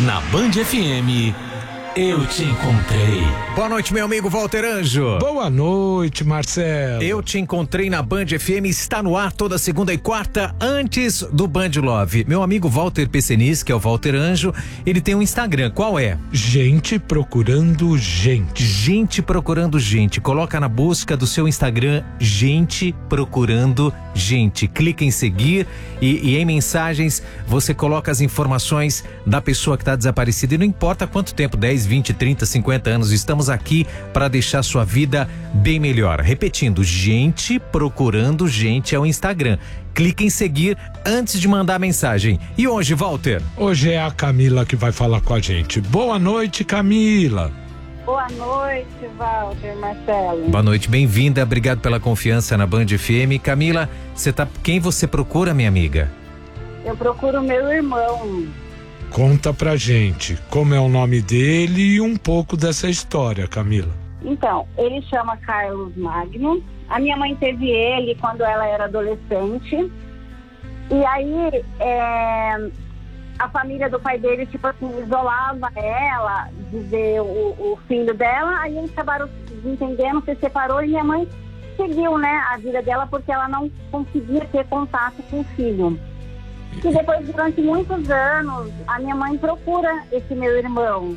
Na Band FM, eu te encontrei. Boa noite, meu amigo Walter Anjo. Boa noite, Marcelo. Eu te encontrei na Band FM, está no ar toda segunda e quarta, antes do Band Love. Meu amigo Walter Pessenis, que é o Walter Anjo, ele tem um Instagram, qual é? Gente procurando gente. Gente procurando gente. Coloca na busca do seu Instagram, gente procurando gente. Clica em seguir e em mensagens você coloca as informações da pessoa que está desaparecida. E não importa quanto tempo, 10, 20, 30, 50 anos, estamos aqui para deixar sua vida bem melhor. Repetindo, gente procurando gente é o Instagram. Clique em seguir antes de mandar mensagem. E hoje, Walter? Hoje é a Camila que vai falar com a gente. Boa noite, Camila. Boa noite, Walter, Marcelo. Boa noite, bem-vinda, obrigado pela confiança na Band FM. Camila, quem você procura, minha amiga? Eu procuro meu irmão. Conta pra gente como é o nome dele e um pouco dessa história, Camila. Então, ele chama Carlos Magno. A minha mãe teve ele quando ela era adolescente. E aí, a família do pai dele, tipo assim, isolava ela de ver o filho dela. Aí eles acabaram desentendendo, se separou e minha mãe seguiu, né, a vida dela porque ela não conseguia ter contato com o filho. E depois, durante muitos anos, a minha mãe procura esse meu irmão.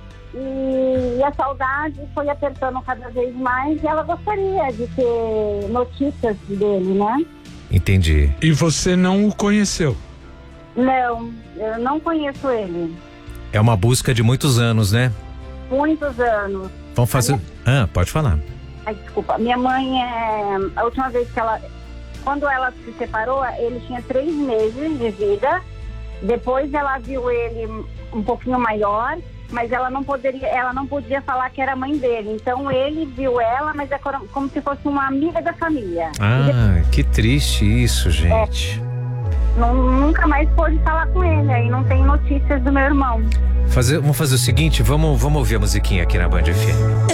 E a saudade foi apertando cada vez mais e ela gostaria de ter notícias dele, né? Entendi. E você não o conheceu? Não, eu não conheço ele. É uma busca de muitos anos, né? Muitos anos. Vamos fazer... pode falar. Ai, desculpa. Minha mãe, a última vez que quando ela se separou, ele tinha 3 meses de vida. Depois ela viu ele um pouquinho maior, mas ela não podia falar que era mãe dele. Então ele viu ela, mas é como se fosse uma amiga da família. Que triste isso, gente. Nunca mais pôde falar com ele, aí não tem notícias do meu irmão. Vamos fazer o seguinte, vamos ouvir a musiquinha aqui na Band FM.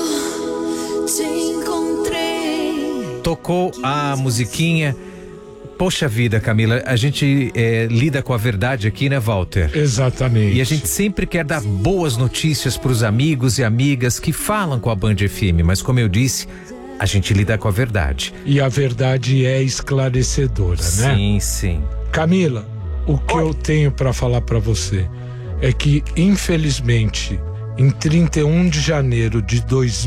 Eu te encontrei. Tocou a musiquinha. Poxa vida, Camila, a gente lida com a verdade aqui, né, Walter? Exatamente. E a gente sempre quer dar boas notícias para os amigos e amigas que falam com a Band FM, mas como eu disse, a gente lida com a verdade. E a verdade é esclarecedora, né? Sim, sim. Camila, o que eu tenho para falar para você é que, infelizmente, em 31 de janeiro de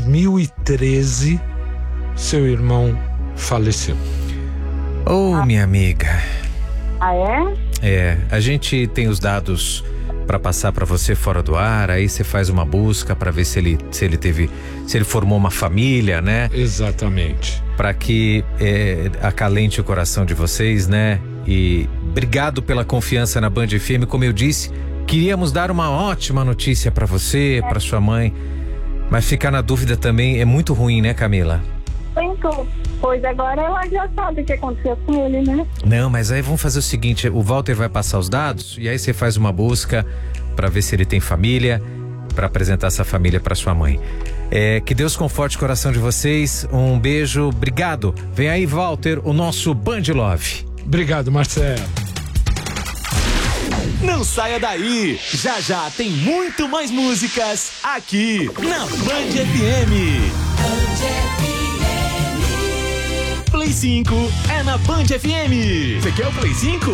2013, seu irmão faleceu. Minha amiga. Ah, é? A gente tem os dados para passar para você fora do ar, aí você faz uma busca para ver se ele formou uma família, né? Exatamente. Para que acalente o coração de vocês, né? E obrigado pela confiança na Band FM. Como eu disse, queríamos dar uma ótima notícia para você, para sua mãe, mas ficar na dúvida também é muito ruim, né, Camila? Pois agora ela já sabe o que aconteceu com ele, né? Não, mas aí vamos fazer o seguinte, o Walter vai passar os dados e aí você faz uma busca para ver se ele tem família, para apresentar essa família para sua mãe. Que Deus conforte o coração de vocês, um beijo, obrigado. Vem aí, Walter, o nosso Band Love. Obrigado, Marcelo. Não saia daí, já tem muito mais músicas aqui na Band FM. Play 5 é na Band FM. Você quer o Play 5?